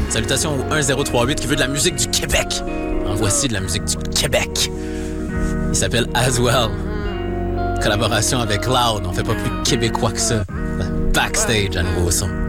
Salutations au 1038 qui veut de la musique du Québec. En voici de la musique du Québec. Il s'appelle As Well. Collaboration avec Loud. On fait pas plus québécois que ça. Backstage à nouveau son.